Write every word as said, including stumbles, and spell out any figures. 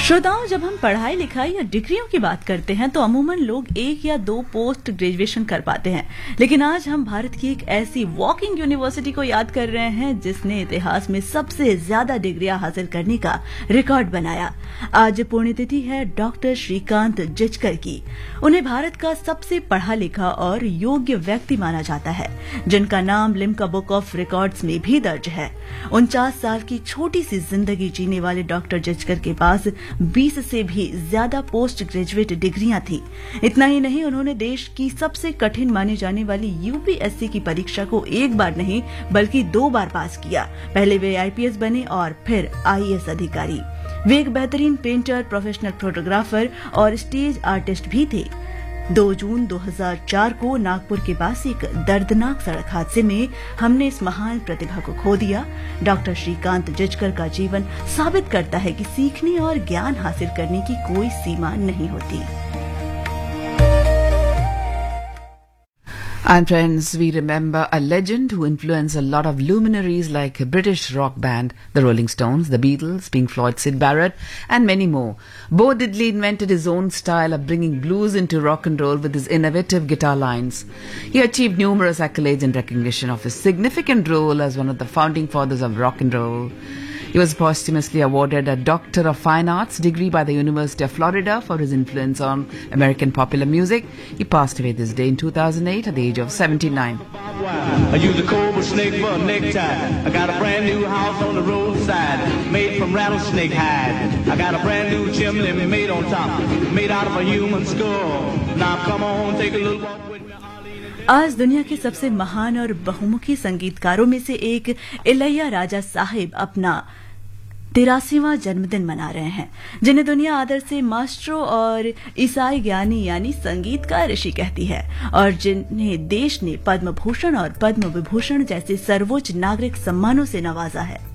श्रोताओं, जब हम पढ़ाई लिखाई या डिग्रियों की बात करते हैं तो अमूमन लोग एक या दो पोस्ट ग्रेजुएशन कर पाते हैं, लेकिन आज हम भारत की एक ऐसी वॉकिंग यूनिवर्सिटी को याद कर रहे हैं जिसने इतिहास में सबसे ज्यादा डिग्रियां हासिल करने का रिकॉर्ड बनाया। आज पुण्यतिथि है डॉक्टर श्रीकांत जिचकर की। उन्हें भारत का सबसे पढ़ा लिखा और योग्य व्यक्ति माना जाता है, जिनका नाम लिम्का बुक ऑफ रिकॉर्ड्स में भी दर्ज है। उनचास साल की छोटी सी जिंदगी जीने वाले डॉक्टर जिचकर के पास बीस से भी ज्यादा पोस्ट ग्रेजुएट डिग्रियां थी। इतना ही नहीं, उन्होंने देश की सबसे कठिन माने जाने वाली यूपीएससी की परीक्षा को एक बार नहीं बल्कि दो बार पास किया। पहले वे आईपीएस बने और फिर आईएएस अधिकारी। वे एक बेहतरीन पेंटर, प्रोफेशनल फोटोग्राफर और स्टेज आर्टिस्ट भी थे। दो जून दो हज़ार चार को नागपुर के पास एक दर्दनाक सड़क हादसे में हमने इस महान प्रतिभा को खो दिया। डॉक्टर श्रीकांत जिचकर का जीवन साबित करता है कि सीखने और ज्ञान हासिल करने की कोई सीमा नहीं होती। And friends, we remember a legend who influenced a lot of luminaries like a British rock band, the Rolling Stones, the Beatles, Pink Floyd, Syd Barrett, and many more. Bo Diddley invented his own style of bringing blues into rock and roll with his innovative guitar lines. He achieved numerous accolades in recognition of his significant role as one of the founding fathers of rock and roll. He was posthumously awarded a Doctor of Fine Arts degree by the University of Florida for his influence on American popular music. He passed away this day in two thousand eight at the age of seventy-nine. I use a cobra snake for a necktie. I got a brand new house on the roadside, made from rattlesnake hide. I got a brand new chimney made on top, made out of a human skull. Now come on, take a little walk with me. आज दुनिया के सबसे महान और बहुमुखी संगीतकारों में से एक इलैया राजा साहिब अपना तिरासीवां जन्मदिन मना रहे हैं, जिन्हें दुनिया आदर से मास्ट्रो और ईसाई ज्ञानी यानी संगीत का ऋषि कहती है, और जिन्हें देश ने पद्म भूषण और पद्म विभूषण जैसे सर्वोच्च नागरिक सम्मानों से नवाजा है।